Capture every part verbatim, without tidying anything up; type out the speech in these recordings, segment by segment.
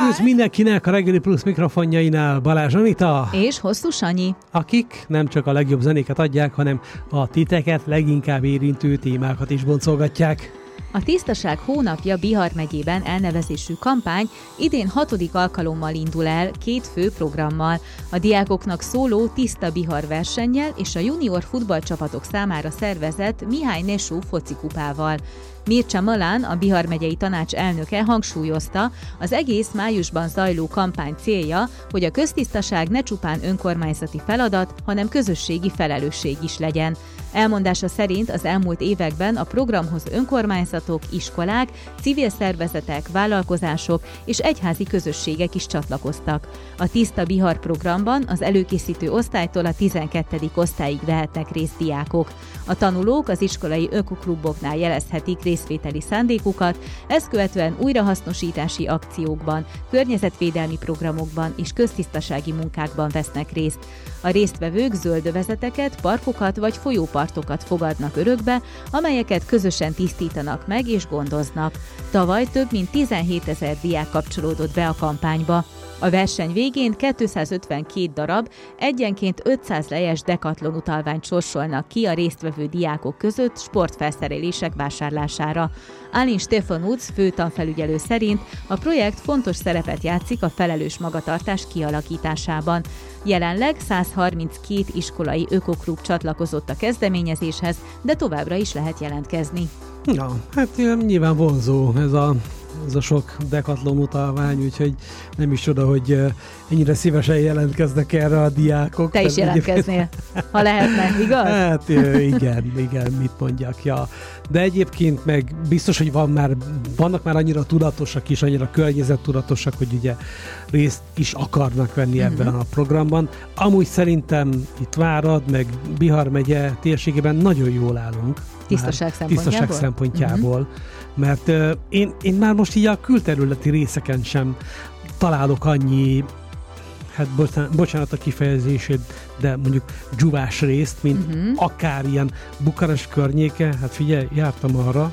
Szervusz mindenkinek a Reggeli Plusz mikrofonjainál Balázs Anita. És Hosszú Sanyi. Akik nem csak a legjobb zenéket adják, hanem a titeket leginkább érintő témákat is boncolgatják. A Tisztaság hónapja Bihar megyében elnevezésű kampány idén hatodik alkalommal indul el két fő programmal. A diákoknak szóló Tiszta Bihar versennyel és a junior futballcsapatok számára szervezett Mihály Nesú focikupával. Mircea Malán, a Bihar megyei tanács elnöke hangsúlyozta, az egész májusban zajló kampány célja, hogy a köztisztaság ne csupán önkormányzati feladat, hanem közösségi felelősség is legyen. Elmondása szerint az elmúlt években a programhoz önkormányzatok, iskolák, civil szervezetek, vállalkozások és egyházi közösségek is csatlakoztak. A Tiszta Bihar programban az előkészítő osztálytól a tizenkettedik osztályig vehetnek részt diákok. A tanulók az iskolai ökokluboknál jelezhetik részvételi szándékukat, ezt követően újrahasznosítási akciókban, környezetvédelmi programokban és köztisztasági munkákban vesznek részt. A résztvevők zöldövezeteket, parkokat vagy folyópartokat fogadnak örökbe, amelyeket közösen tisztítanak meg és gondoznak. Tavaly több mint tizenhétezer diák kapcsolódott be a kampányba. A verseny végén kétszázötvenkét darab, egyenként ötszáz lejes Decathlon utalványt sorsolnak ki a résztvevő diákok között sportfelszerelések vásárlására. Alin Stefanuc főtanfelügyelő szerint a projekt fontos szerepet játszik a felelős magatartás kialakításában. Jelenleg százharminckét iskolai ökoklub csatlakozott a kezdeményezéshez, de továbbra is lehet jelentkezni. Na, hát nyilván vonzó ez a, ez a sok Decathlon utalvány, úgyhogy nem is oda, hogy ennyire szívesen jelentkeznek erre a diákok. Te is jelentkeznél, ha lehetne, igaz? Hát igen, igen, mit mondjak, ja. De egyébként meg biztos, hogy van már, vannak már annyira tudatosak is, annyira környezettudatosak, hogy ugye részt is akarnak venni mm-hmm. ebben a programban. Amúgy szerintem itt Várad, meg Bihar megye térségében nagyon jól állunk. Tisztaság szempontjából? Tisztaság szempontjából. Mm-hmm. Mert uh, én, én már most így a külterületi részeken sem találok annyi, hát bocsánat, bocsánat a kifejezését, de mondjuk dzsuvás részt, mint uh-huh. akár ilyen Bukarest környéke. Hát figyelj, jártam arra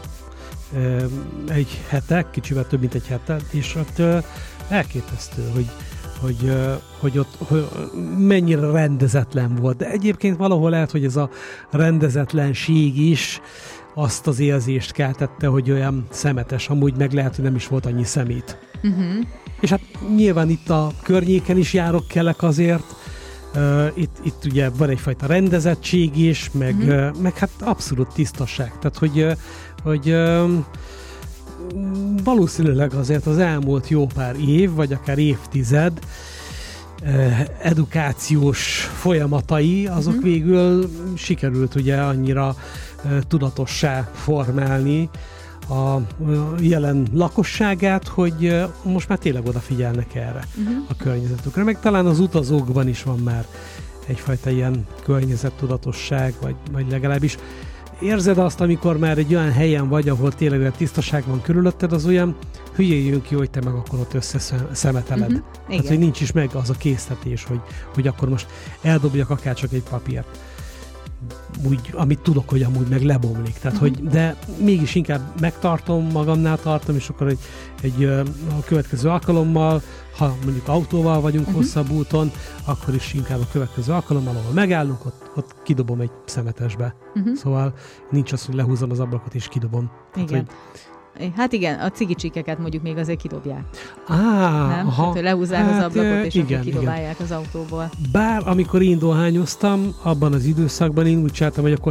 uh, egy hete, kicsivel több mint egy hete, és ott uh, elképesztő, hogy Hogy, uh, hogy ott hogy mennyire rendezetlen volt. De egyébként valahol lehet, hogy ez a rendezetlenség is azt az érzést keltette, hogy olyan szemetes, amúgy meg lehet, hogy nem is volt annyi szemét. Uh-huh. És hát nyilván itt a környéken is járok kellek azért, uh, itt, itt ugye van egyfajta rendezettség is, meg, uh-huh. uh, meg hát abszolút tisztaság. Tehát, hogy, uh, hogy uh, valószínűleg azért az elmúlt jó pár év, vagy akár évtized eh, edukációs folyamatai, azok uh-huh. végül sikerült ugye annyira eh, tudatossá formálni a jelen lakosságát, hogy eh, most már tényleg odafigyelnek erre uh-huh. a környezetükre. Meg talán az utazókban is van már egyfajta ilyen környezettudatosság, vagy, vagy legalábbis érzed azt, amikor már egy olyan helyen vagy, ahol tényleg olyan tisztaság van körülötted, az olyan hülyéjön ki, hogy te meg akkor ott összeszemeteled. Uh-huh. Tehát, hogy nincs is meg az a késztetés, hogy, hogy akkor most eldobjak akár csak egy papírt, úgy, amit tudok, hogy amúgy meg lebomlik. Tehát, uh-huh. hogy, de mégis inkább megtartom, magamnál tartom, és akkor egy, egy a következő alkalommal, ha mondjuk autóval vagyunk uh-huh. hosszabb úton, akkor is inkább a következő alkalommal, ahol megállunk, ott, ott kidobom egy szemetesbe. Uh-huh. Szóval nincs az, hogy lehúzom az ablakot és kidobom. Igen. Tehát, hogy Hát igen, a cigicsikeket mondjuk még azért kidobják. Á, nem? aha, Tehát, hogy lehúzzák hát, az ablakot, és igen, akkor kidobálják igen. az autóból. Bár amikor én dohányoztam, abban az időszakban én úgy csináltam, hogy akkor